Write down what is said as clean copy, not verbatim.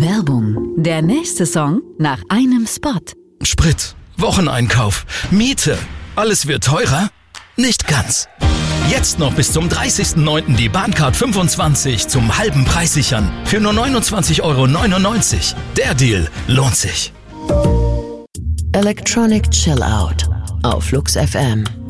Werbung. Der nächste Song nach einem Spot. Sprit, Wocheneinkauf, Miete. Alles wird teurer? Nicht ganz. Jetzt noch bis zum 30.09. die Bahncard 25 zum halben Preis sichern. Für nur 29,99 €. Der Deal lohnt sich. Electronic Chill Out auf Flux FM.